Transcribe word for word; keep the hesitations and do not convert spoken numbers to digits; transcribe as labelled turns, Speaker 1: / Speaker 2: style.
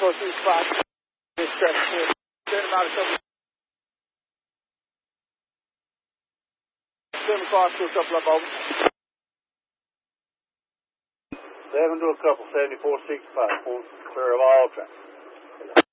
Speaker 1: four six five. This traffic here. Send about a couple. Send across to a couple of them.
Speaker 2: Seven to a couple, seventy-four sixty-five. Clear of all traffic.